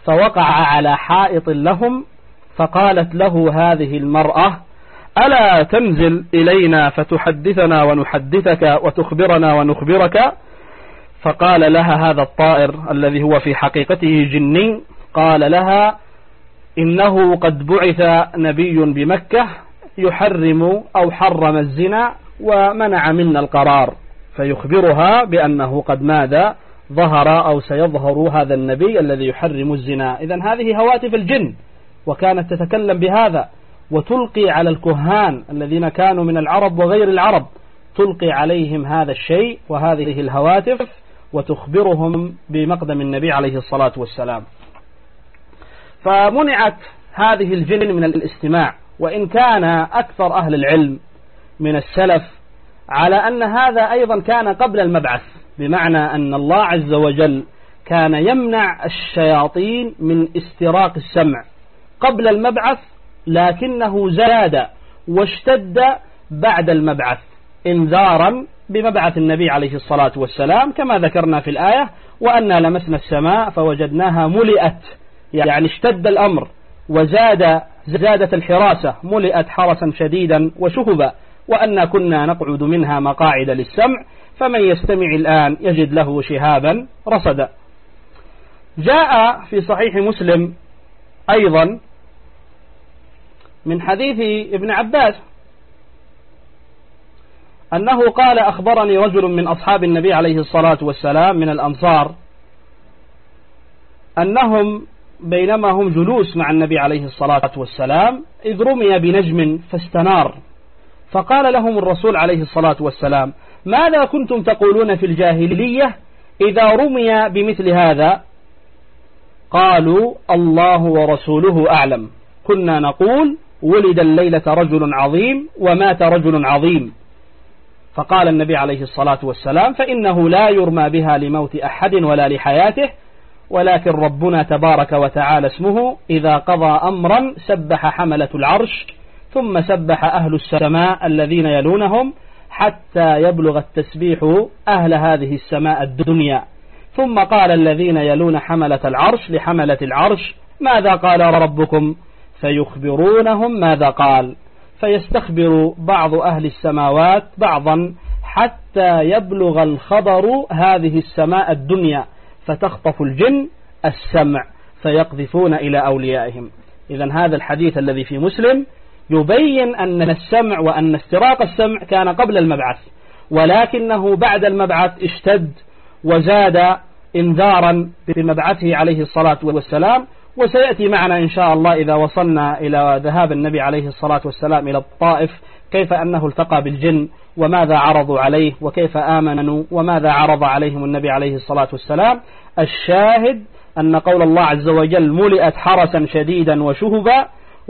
فوقع على حائط لهم، فقالت له هذه المرأة: ألا تنزل إلينا فتحدثنا ونحدثك وتخبرنا ونخبرك؟ فقال لها هذا الطائر الذي هو في حقيقته جني، قال لها: إنه قد بعث نبي بمكة يحرم أو حرم الزنا ومنع منا القرار، فيخبرها بأنه قد ماذا ظهر أو سيظهر هذا النبي الذي يحرم الزنا. إذن هذه هواتف الجن، وكانت تتكلم بهذا وتلقي على الكهان الذين كانوا من العرب وغير العرب، تلقي عليهم هذا الشيء وهذه الهواتف وتخبرهم بمقدم النبي عليه الصلاة والسلام. فمنعت هذه الجن من الاستماع، وإن كان أكثر أهل العلم من السلف على أن هذا أيضا كان قبل المبعث، بمعنى أن الله عز وجل كان يمنع الشياطين من استراق السمع قبل المبعث، لكنه زاد واشتد بعد المبعث انذارا بمبعث النبي عليه الصلاة والسلام، كما ذكرنا في الآية: وأنا لمسنا السماء فوجدناها ملئت، يعني اشتد الأمر زادت الحراسة، ملئت حرسا شديدا وشهبا، وأنا كنا نقعد منها مقاعد للسمع فمن يستمع الآن يجد له شهابا رصدا. جاء في صحيح مسلم أيضا من حديث ابن عباس أنه قال: أخبرني رجل من أصحاب النبي عليه الصلاة والسلام من الأنصار أنهم بينما هم جلوس مع النبي عليه الصلاة والسلام إذ رمي بنجم فاستنار، فقال لهم الرسول عليه الصلاة والسلام: ماذا كنتم تقولون في الجاهلية إذا رمي بمثل هذا؟ قالوا: الله ورسوله أعلم، كنا نقول ولد الليلة رجل عظيم ومات رجل عظيم. فقال النبي عليه الصلاة والسلام: فإنه لا يرمى بها لموت أحد ولا لحياته، ولكن ربنا تبارك وتعالى اسمه إذا قضى أمرا سبح حملة العرش، ثم سبح أهل السماء الذين يلونهم، حتى يبلغ التسبيح أهل هذه السماء الدنيا، ثم قال الذين يلون حملة العرش لحملة العرش: ماذا قال ربكم؟ فيخبرونهم ماذا قال، فيستخبر بعض أهل السماوات بعضا حتى يبلغ الخبر هذه السماء الدنيا، فتخطف الجن السمع فيقذفون إلى أوليائهم. إذن هذا الحديث الذي في مسلم يبين أن السمع وأن استراق السمع كان قبل المبعث، ولكنه بعد المبعث اشتد وزاد إنذارا بمبعثه عليه الصلاة والسلام. وسيأتي معنا إن شاء الله إذا وصلنا إلى ذهاب النبي عليه الصلاة والسلام إلى الطائف كيف أنه التقى بالجن وماذا عرضوا عليه وكيف آمنوا وماذا عرض عليهم النبي عليه الصلاة والسلام. الشاهد أن قول الله عز وجل: ملئت حرسا شديدا وشهبا،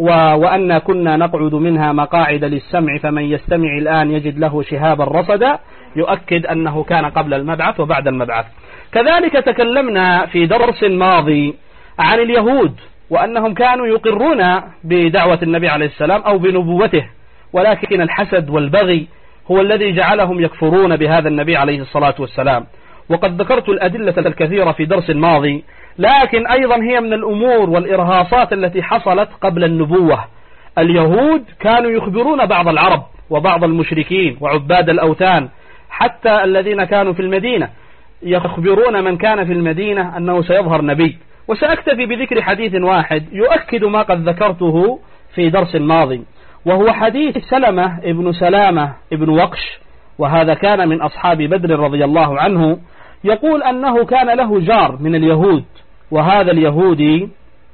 وأن كنا نقعد منها مقاعد للسمع فمن يستمع الآن يجد له شهابا رصدا، يؤكد أنه كان قبل المبعث وبعد المبعث. كذلك تكلمنا في درس ماضي عن اليهود وأنهم كانوا يقرون بدعوة النبي عليه السلام أو بنبوته، ولكن الحسد والبغي هو الذي جعلهم يكفرون بهذا النبي عليه الصلاة والسلام. وقد ذكرت الأدلة الكثيرة في درس ماضي، لكن أيضا هي من الأمور والإرهاصات التي حصلت قبل النبوة. اليهود كانوا يخبرون بعض العرب وبعض المشركين وعباد الأوثان حتى الذين كانوا في المدينة، يخبرون من كان في المدينة أنه سيظهر نبي. وسأكتفي بذكر حديث واحد يؤكد ما قد ذكرته في درس ماضي، وهو حديث سلمة ابن سلامة ابن وقش، وهذا كان من أصحاب بدر رضي الله عنه، يقول أنه كان له جار من اليهود، وهذا اليهودي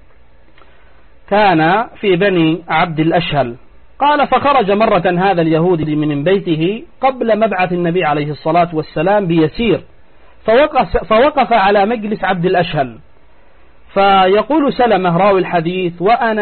كان في بني عبد الأشهل. قال: فخرج مرة هذا اليهودي من بيته قبل مبعث النبي عليه الصلاة والسلام بيسير، فوقف على مجلس عبد الأشهل، فيقول سلمة راوي الحديث: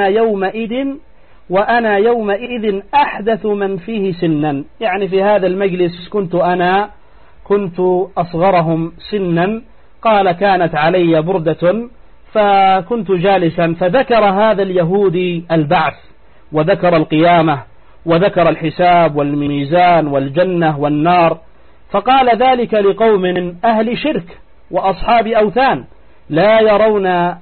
وأنا يومئذ أحدث من فيه سنا، يعني في هذا المجلس كنت أصغرهم سنا. قال: كانت علي بردة فكنت جالسا، فذكر هذا اليهودي البعث وذكر القيامة وذكر الحساب والميزان والجنة والنار، فقال: ذلك لقوم أهل شرك وأصحاب أوثان لا يرون